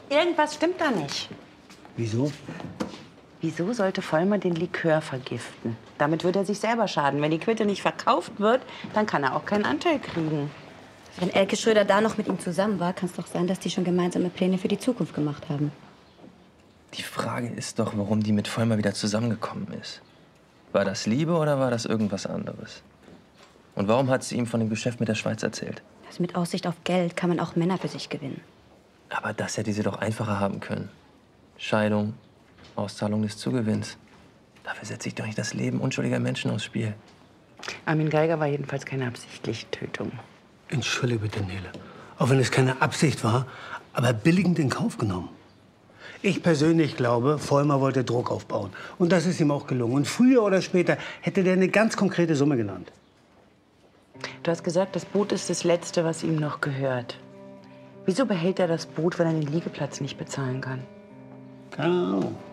Irgendwas stimmt da nicht. Wieso? Wieso sollte Vollmer den Likör vergiften? Damit würde er sich selber schaden. Wenn die Quitte nicht verkauft wird, dann kann er auch keinen Anteil kriegen. Wenn Elke Schröder da noch mit ihm zusammen war, kann es doch sein, dass die schon gemeinsame Pläne für die Zukunft gemacht haben. Die Frage ist doch, warum die mit Vollmer wieder zusammengekommen ist. War das Liebe oder war das irgendwas anderes? Und warum hat sie ihm von dem Geschäft mit der Schweiz erzählt? Also mit Aussicht auf Geld kann man auch Männer für sich gewinnen. Aber das hätte sie doch einfacher haben können. Scheidung, Auszahlung des Zugewinns. Dafür setze ich doch nicht das Leben unschuldiger Menschen aufs Spiel. Armin Geiger war jedenfalls keine absichtliche Tötung. Entschuldige bitte, Nele. Auch wenn es keine Absicht war, aber billigend in Kauf genommen. Ich persönlich glaube, Vollmer wollte Druck aufbauen. Und das ist ihm auch gelungen. Und früher oder später hätte der eine ganz konkrete Summe genannt. Du hast gesagt, das Boot ist das Letzte, was ihm noch gehört. Wieso behält er das Boot, wenn er den Liegeplatz nicht bezahlen kann? Keine Ahnung.